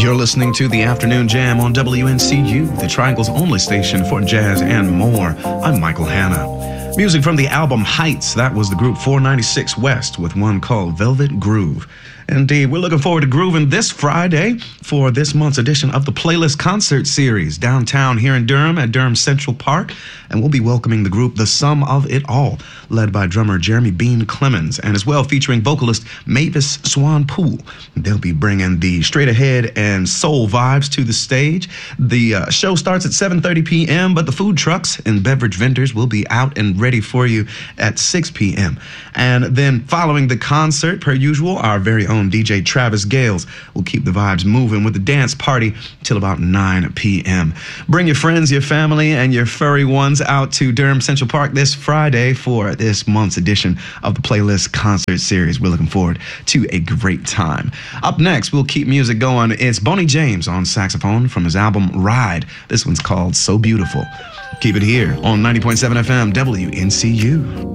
You're listening to the Afternoon Jam on WNCU, the Triangle's only station for jazz and more. I'm Michael Hanna. Music from the album Heights, that was the group 496 West with one called Velvet Groove. Indeed, we're looking forward to grooving this Friday for this month's edition of the Playlist Concert Series downtown here in Durham at Durham Central Park. And we'll be welcoming the group The Sum of It All, led by drummer Jeremy Bean Clemens, and as well featuring vocalist Mavis Swan Poole. They'll be bringing the straight ahead and soul vibes to the stage. The show starts at 7:30 p.m., but the food trucks and beverage vendors will be out and ready for you at 6 p.m. And then following the concert, per usual, our very own DJ Travis Gales will keep the vibes moving with the dance party till about 9 p.m. Bring your friends, your family, and your furry ones out to Durham Central Park this Friday for this month's edition of the Playlist Concert Series. We're looking forward to a great time. Up next, we'll keep music going. It's Boney James on saxophone from his album Ride. This one's called So Beautiful. Keep it here on 90.7 FM WNCU.